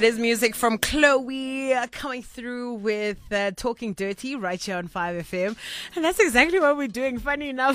There's music from Chloe coming through with Talking Dirty right here on 5FM. And that's exactly what we're doing, funny enough.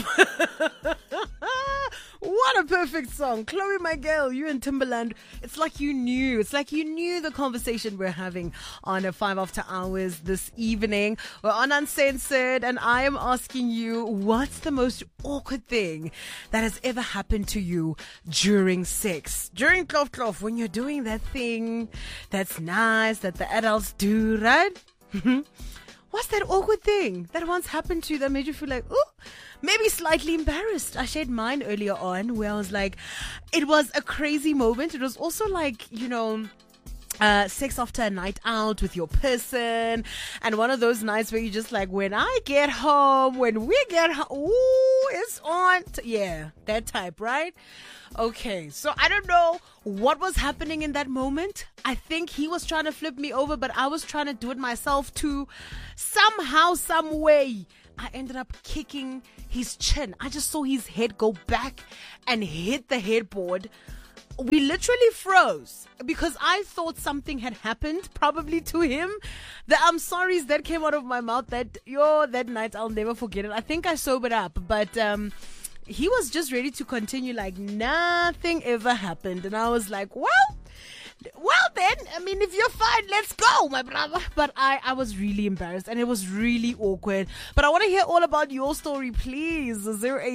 What a perfect song. Chloe, my girl, you and Timberland. It's like you knew. It's like you knew the conversation we're having on a 5 after hours this evening. We're on Uncensored, and I am asking you, what's the most awkward thing that has ever happened to you during sex? During klof, when you're doing that thing that's nice that the adults do, right? What's that awkward thing that once happened to you that made you feel like, ooh, maybe slightly embarrassed? I shared mine earlier on where I was like, it was a crazy moment. It was also like, sex after a night out with your person, and one of those nights where you just like, when we get home, ooh, it's on. Yeah, that type, right? Okay, so I don't know what was happening in that moment. I think he was trying to flip me over, but I was trying to do it myself too. Somehow, some way, I ended up kicking his chin. I just saw his head go back and hit the headboard. We literally froze because I thought something had happened, probably to him. The I'm sorries that came out of my mouth, that night, I'll never forget it. I think I sobered up, but he was just ready to continue like nothing ever happened. And I was like, well then, I mean, if you're fine, let's go, my brother. But I was really embarrassed and it was really awkward. But I want to hear all about your story, please.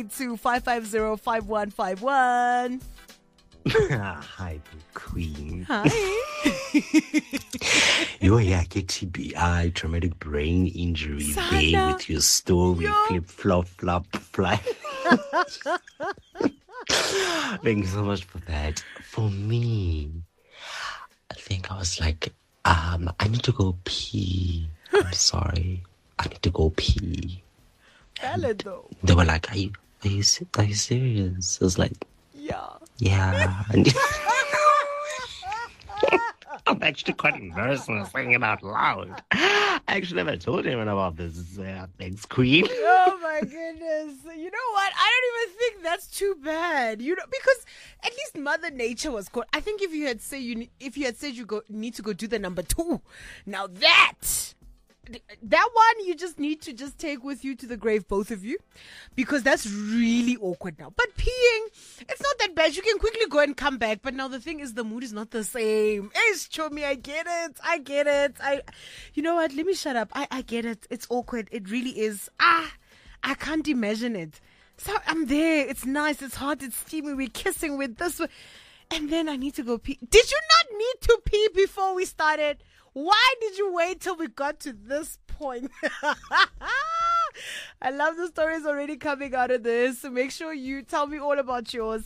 082-550-5151. Hi, Queen. Hi. You're yakky TBI, traumatic brain injury there with your story, flip, flop, fly. Thank you so much for that. For me, I think I was like, I need to go pee. I'm sorry. I need to go pee. Valid though. They were like, are you serious? I was like, yeah. I'm actually quite embarrassed when I'm saying it out loud. I actually never told anyone about this. Thanks, Queen. Oh my goodness. You know what? I don't even think that's too bad. Because at least Mother Nature was caught. I think if you had said you need to go do the number 2, now that one you just need to just take with you to the grave, both of you, because that's really awkward now. But peeing, it's not that bad. You can quickly go and come back. But now the thing is, the mood is not the same. It's Chomi, I get it. You know what? Let me shut up. I get it. It's awkward. It really is. I can't imagine it. So I'm there. It's nice. It's hot. It's steamy. We're kissing with this. And then I need to go pee. Did you not need to pee before we started? Why did you wait till we got to this point? I love the stories already coming out of this. So make sure you tell me all about yours.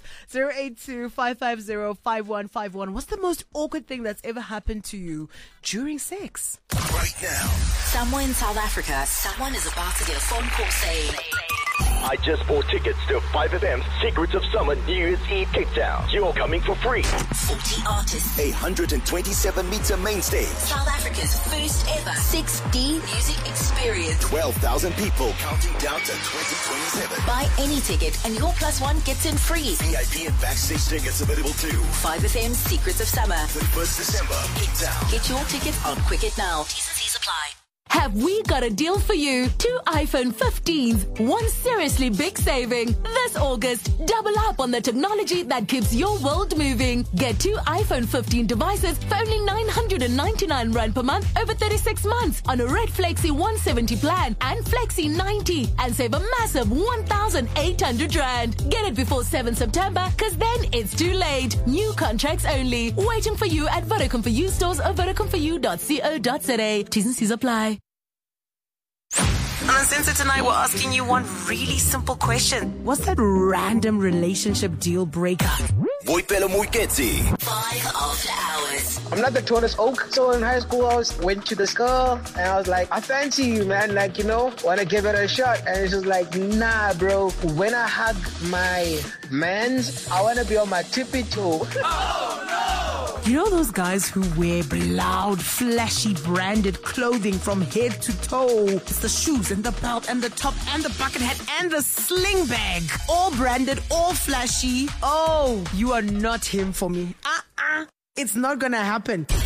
082-550-5151. What's the most awkward thing that's ever happened to you during sex? Right now. Somewhere in South Africa, someone is about to get a phone call saying, I just bought tickets to 5FM's Secrets of Summer New Year's Eve Kickdown. You're coming for free. 40 artists. 127-meter main stage. South Africa's first ever 6D music experience. 12,000 people counting down to 2027. Buy any ticket and your +1 gets in free. VIP and backstage tickets available too. 5FM's Secrets of Summer. 31st December, Kickdown. Get your ticket on Quicket now. T&Cs apply. Have we got a deal for you? 2 iPhone 15s, one seriously big saving. This August, double up on the technology that keeps your world moving. Get 2 iPhone 15 devices for only 999 Rand per month over 36 months on a Red Flexi 170 plan and Flexi 90 and save a massive 1,800 Rand. Get it before 7 September because then it's too late. New contracts only. Waiting for you at Vodacom for You stores or VodafoneForYou.co.za. T&Cs apply. On Uncensored tonight, we're asking you one really simple question. What's that random relationship deal breaker? Boipelo Muiketsi. 5 after hours. I'm not the tallest oak. So in high school, I went to this girl and I was like, I fancy you, man. Like, want to give it a shot. And she was like, nah, bro. When I hug my mans, I want to be on my tippy toe. Oh, no! You know those guys who wear loud, flashy, branded clothing from head to toe? It's the shoes and the belt and the top and the bucket hat and the sling bag. All branded, all flashy. Oh, you are not him for me. It's not gonna happen.